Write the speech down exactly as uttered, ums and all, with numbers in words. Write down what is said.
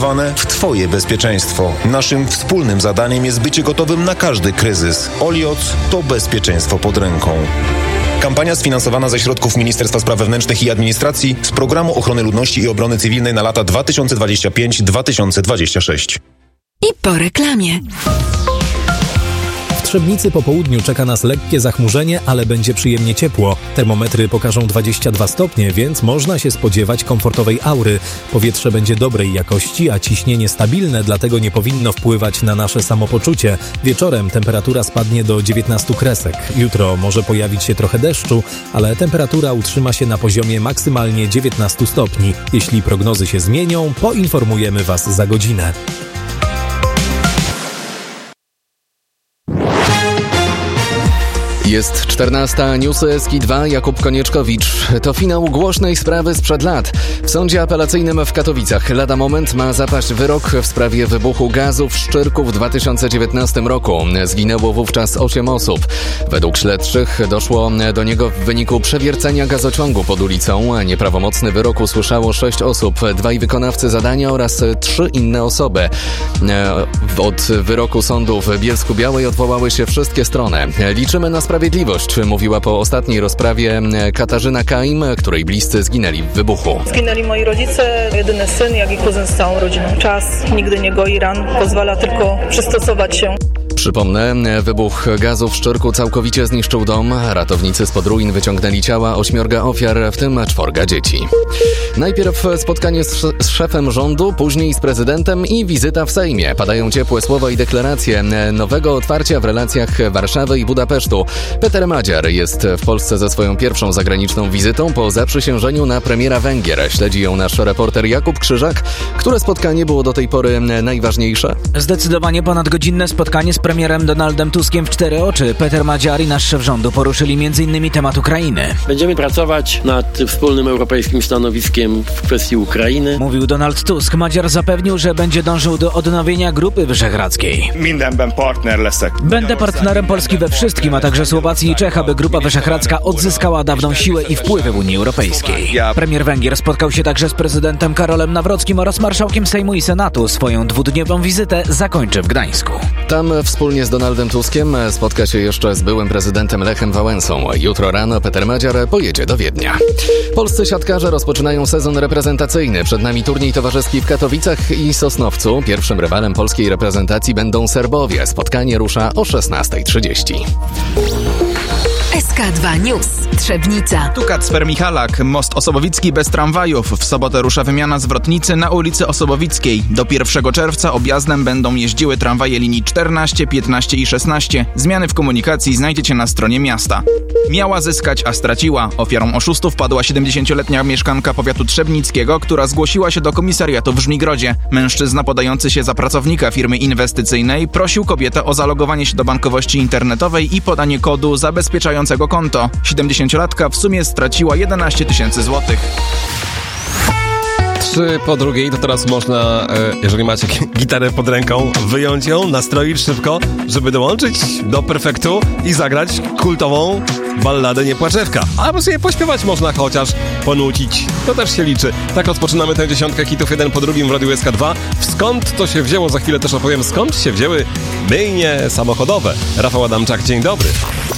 zainwestowane w Twoje bezpieczeństwo. Naszym wspólnym zadaniem jest bycie gotowym na każdy kryzys. Olioc to bezpieczeństwo pod ręką. Kampania sfinansowana ze środków Ministerstwa Spraw Wewnętrznych i Administracji z Programu Ochrony Ludności i Obrony Cywilnej na lata dwa tysiące dwudziesty piąty do dwa tysiące dwudziestego szóstego. I po reklamie. W Trzebnicy po południu czeka nas lekkie zachmurzenie, ale będzie przyjemnie ciepło. Termometry pokażą dwadzieścia dwa stopnie, więc można się spodziewać komfortowej aury. Powietrze będzie dobrej jakości, a ciśnienie stabilne, dlatego nie powinno wpływać na nasze samopoczucie. Wieczorem temperatura spadnie do dziewiętnastu kresek. Jutro może pojawić się trochę deszczu, ale temperatura utrzyma się na poziomie maksymalnie dziewiętnastu stopni. Jeśli prognozy się zmienią, poinformujemy Was za godzinę. Jest czternasta, newsy S K I dwa, Jakub Konieczkowicz. To finał głośnej sprawy sprzed lat. W sądzie apelacyjnym w Katowicach lada moment ma zapaść wyrok w sprawie wybuchu gazu w Szczyrku w dwa tysiące dziewiętnastym roku. Zginęło wówczas osiem osób. Według śledczych doszło do niego w wyniku przewiercenia gazociągu pod ulicą. Nieprawomocny wyrok usłyszało sześć osób, dwaj wykonawcy zadania oraz trzy inne osoby. Od wyroku sądu w Bielsku-Białej odwołały się wszystkie strony. Liczymy na sprawiedliwość, mówiła po ostatniej rozprawie Katarzyna Kaim, której bliscy zginęli w wybuchu. Zginęli moi rodzice, jedyny syn, jak i kuzyn z całą rodziną. Czas nigdy nie goi ran, pozwala tylko przystosować się. Przypomnę, wybuch gazu w Szczyrku całkowicie zniszczył dom. Ratownicy spod ruin wyciągnęli ciała ośmiorga ofiar, w tym czworga dzieci. Najpierw spotkanie z, z szefem rządu, później z prezydentem i wizyta w Sejmie. Padają ciepłe słowa i deklaracje nowego otwarcia w relacjach Warszawy i Budapesztu. Peter Madziar jest w Polsce ze swoją pierwszą zagraniczną wizytą po zaprzysiężeniu na premiera Węgier. Śledzi ją nasz reporter Jakub Krzyżak. Które spotkanie było do tej pory najważniejsze? Zdecydowanie ponadgodzinne spotkanie z premierem Donaldem Tuskiem w cztery oczy. Peter Madziar i nasz szef rządu poruszyli m in temat Ukrainy. Będziemy pracować nad wspólnym europejskim stanowiskiem w kwestii Ukrainy. Mówił Donald Tusk. Madziar zapewnił, że będzie dążył do odnowienia Grupy Wyszehradzkiej. Będę partnerem Polski we wszystkim, a także Słowacji i Czech, aby Grupa Wyszehradzka odzyskała dawną siłę i wpływy w Unii Europejskiej. Premier Węgier spotkał się także z prezydentem Karolem Nawrockim oraz marszałkiem Sejmu i Senatu. Swoją dwudniową wizytę zakończy w Gdańsku. Tam wspólnie z Donaldem Tuskiem spotka się jeszcze z byłym prezydentem Lechem Wałęsą. Jutro rano Peter Madziar pojedzie do Wiednia. Polscy siatkarze rozpoczynają sezon reprezentacyjny. Przed nami turniej towarzyski w Katowicach i Sosnowcu. Pierwszym rywalem polskiej reprezentacji będą Serbowie. Spotkanie rusza o szesnasta trzydzieści. S K dwa News. Trzebnica. Tu Kacper Michalak. Most Osobowicki bez tramwajów. W sobotę rusza wymiana zwrotnicy na ulicy Osobowickiej. Do pierwszego czerwca objazdem będą jeździły tramwaje linii czternaście, piętnaście i szesnaście. Zmiany w komunikacji znajdziecie na stronie miasta. Miała zyskać, a straciła. Ofiarą oszustów padła siedemdziesięcioletnia mieszkanka powiatu trzebnickiego, która zgłosiła się do komisariatu w Żmigrodzie. Mężczyzna podający się za pracownika firmy inwestycyjnej prosił kobietę o zalogowanie się do bankowości internetowej i podanie kodu zabezpieczającego konto. siedemdziesięciolatka w sumie straciła jedenaście tysięcy złotych. Trzy po drugiej, to teraz można, jeżeli macie gitarę pod ręką, wyjąć ją, nastroić szybko, żeby dołączyć do perfektu i zagrać kultową balladę Niepłaczewka. Albo sobie pośpiewać można, chociaż ponucić. To też się liczy. Tak rozpoczynamy tę dziesiątkę hitów jeden po drugim w Radiu S K dwa. Skąd to się wzięło? Za chwilę też opowiem, skąd się wzięły myjnie samochodowe. Rafał Adamczak, dzień dobry.